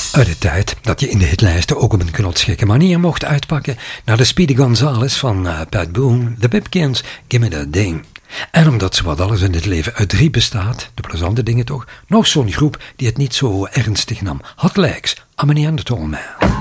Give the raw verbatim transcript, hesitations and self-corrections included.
Uit de tijd dat je in de hitlijsten ook op een knotsgekke manier mocht uitpakken naar de Speedy Gonzales van uh, Pat Boone, The Pipkins, Gimme That Ding. En omdat zowat alles in het leven uit drie bestaat, de plezante dingen toch, nog zo'n groep die het niet zo ernstig nam. Hot Legs, I'm a Neanderthal Man.